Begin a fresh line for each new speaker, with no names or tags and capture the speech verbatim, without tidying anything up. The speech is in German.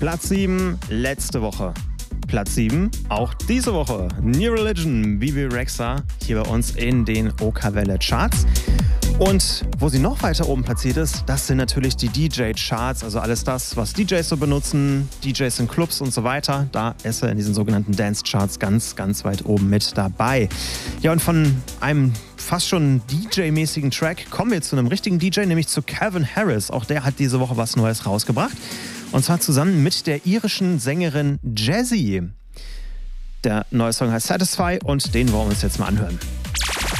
Platz sieben letzte Woche. Platz sieben auch diese Woche. New Religion, Bebe Rexha, hier bei uns in den Okerwelle Charts. Und wo sie noch weiter oben platziert ist, das sind natürlich die D J-Charts, also alles das, was D Js so benutzen, D Js in Clubs und so weiter. Da ist er in diesen sogenannten Dance-Charts ganz, ganz weit oben mit dabei. Ja, und von einem fast schon D J-mäßigen Track kommen wir zu einem richtigen D J, nämlich zu Calvin Harris. Auch der hat diese Woche was Neues rausgebracht. Und zwar zusammen mit der irischen Sängerin Jazzy. Der neue Song heißt Satisfy und den wollen wir uns jetzt mal anhören.